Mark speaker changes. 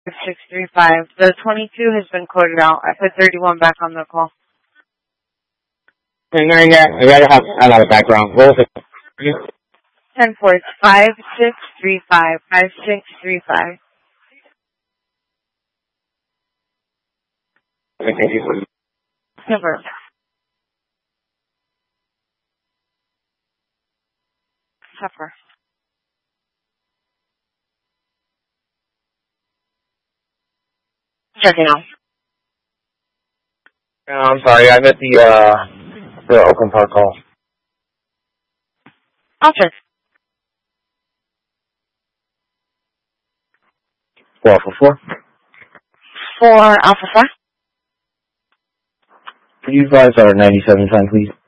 Speaker 1: 635. The 22 has been quoted out. I put 31 back on the call.
Speaker 2: And I gotta have a lot of background. What was it?
Speaker 1: 10-4, it's 5635. 5635.
Speaker 2: Okay, you
Speaker 1: Never. Suffer. Checking out.
Speaker 2: I'm sorry, I missed the Oakland Park call.
Speaker 1: I'll check.
Speaker 2: 444.
Speaker 1: 4 Alpha 4.
Speaker 2: Can you advise our 97 time, please?